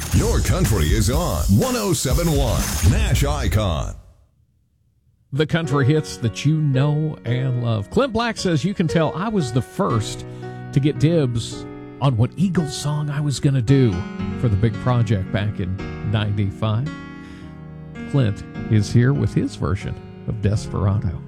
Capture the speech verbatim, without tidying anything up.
Your country is on one oh seven point one Nash Icon. The country hits that you know and love. Clint Black says, you can tell I was the first to get dibs on what Eagles song I was going to do for the big project back in ninety-five. Clint is here with his version of Desperado.